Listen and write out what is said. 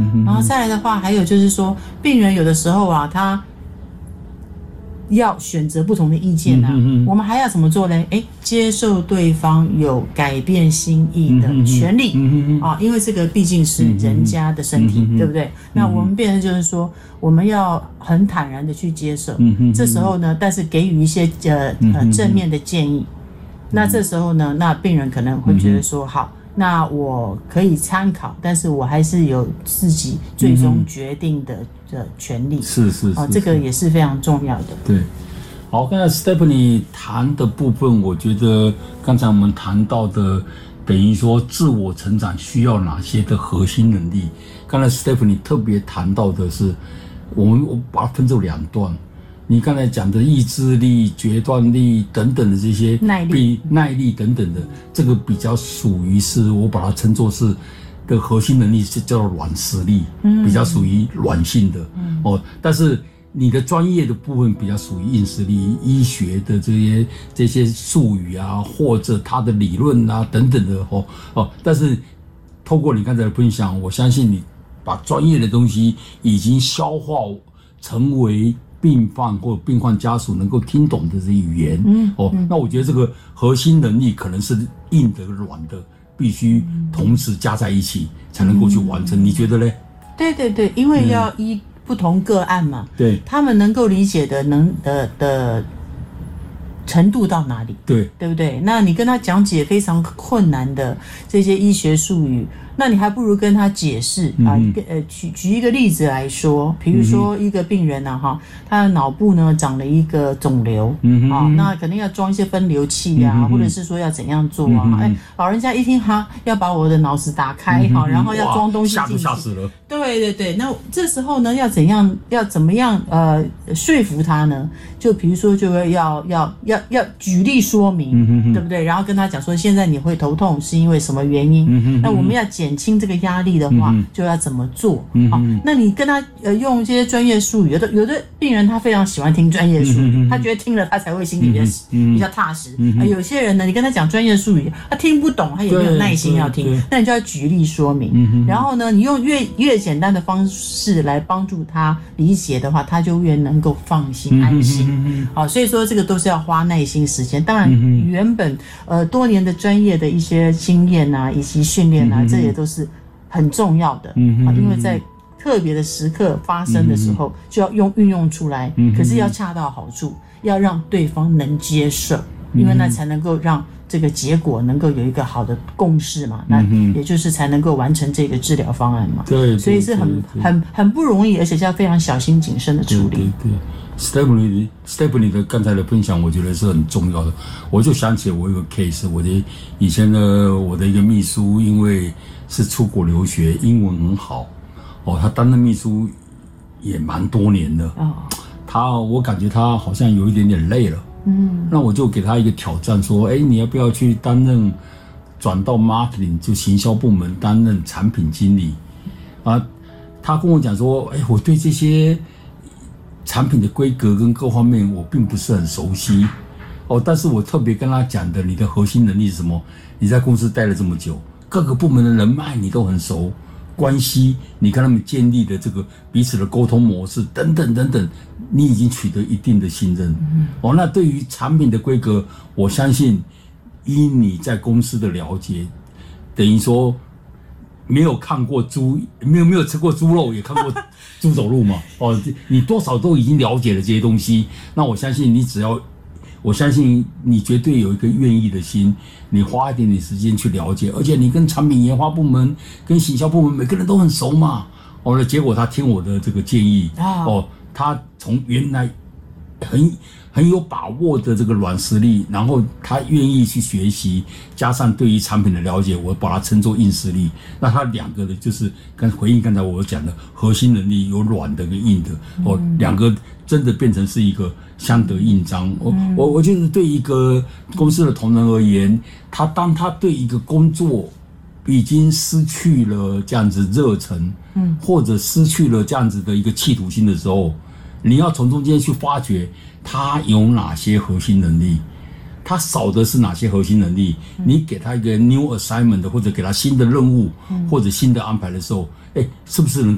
然后再来的话，还有就是说，病人有的时候啊，他要选择不同的意见啊，我们还要怎么做呢？接受对方有改变心意的权利啊，因为这个毕竟是人家的身体，对不对？那我们变成就是说，我们要很坦然的去接受，这时候呢，但是给予一些正面的建议。那这时候呢，那病人可能会觉得说，好，那我可以参考，但是我还是有自己最终决定的权利。 是， 这个也是非常重要的。 对，好，刚才 Stephanie 谈的部分，我觉得刚才我们谈到的，等于说自我成长需要哪些的核心能力。刚才 Stephanie 特别谈到的是，我把它分作两段。你刚才讲的意志力、决断力等等的这些耐力等等的，这个比较属于是我把它称作是的核心能力，是叫做软实力，比较属于软性的但是你的专业的部分比较属于硬实力，医学的这些术语啊，或者它的理论啊等等的但是透过你刚才的分享，我相信你把专业的东西已经消化成为病患或病患家属能够听懂的这些语言那我觉得这个核心能力可能是硬的软的必须同时加在一起才能够去完成，你觉得呢？ 对，因为要依不同个案嘛， 对， 他们能够理解的程度到哪里，对不对？那你跟他讲解非常困难的这些医学术语，那你还不如跟他解释举一个例子来说，比如说一个病人他的脑部呢长了一个肿瘤那肯定要装一些分流器或者是说要怎样做老人家一听要把我的脑子打开然后要装东西进去， 吓死了。 对，那这时候呢要怎么样说服他呢？就比如说就要举例说明，对不对？然后跟他讲说，现在你会头痛是因为什么原因？那我们要减轻这个压力的话，就要怎么做？那你跟他用这些专业术语，有的病人他非常喜欢听专业术语，他觉得听了他才会心里比较踏实。有些人呢，你跟他讲专业术语，他听不懂，他也没有耐心要听，那你就要举例说明。然后呢，你用越简单的方式来帮助他理解的话，他就越能够放心安心。所以说这个都是要花耐心时间。当然，原本多年的专业的一些经验以及训练这也都是很重要的。因为在特别的时刻发生的时候，就要运用出来。可是要恰到好处，要让对方能接受，因为那才能够让这个结果能够有一个好的共识嘛。那也就是才能够完成这个治疗方案嘛。对，所以是很不容易，而且是要非常小心谨慎的处理。 对。Stephanie 的刚才的分享，我觉得是很重要的。我就想起我有个 case， 以前我的一个秘书，因为是出国留学，英文很好他担任秘书也蛮多年的我感觉他好像有一点点累了。那我就给他一个挑战，说，你要不要去转到 marketing， 就行销部门担任产品经理他跟我讲说，我对这些产品的规格跟各方面我并不是很熟悉但是我特别跟他讲的，你的核心能力是什么？你在公司待了这么久，各个部门的人脉你都很熟，关系你跟他们建立的这个彼此的沟通模式等等等等，你已经取得一定的信任那对于产品的规格，我相信依你在公司的了解，等于说没有看过没有吃过猪肉，也看过猪走路嘛你多少都已经了解了这些东西。那我相信你绝对有一个愿意的心，你花一点点时间去了解，而且你跟产品研发部门跟行销部门每个人都很熟嘛结果他听我的这个建议他从原来很有把握的这个软实力，然后他愿意去学习，加上对于产品的了解，我把它称作硬实力。那他两个的就是回应刚才我讲的核心能力，有软的跟硬的两个真的变成是一个相得益彰。我觉得对一个公司的同仁而言，当他对一个工作已经失去了这样子热忱或者失去了这样子的一个企图心的时候，你要从中间去发掘他有哪些核心能力，他少的是哪些核心能力，你给他一个 new assignment 或者给他新的任务或者新的安排的时候，是不是能